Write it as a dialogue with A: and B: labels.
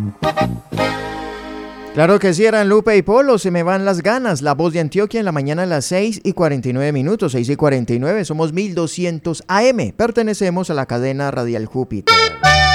A: Claro que sí, eran Lupe y Polo, se me van las ganas. La Voz de Antioquia en la mañana a las 6:49, 6:49, somos 1200 AM. Pertenecemos a la cadena Radial Júpiter.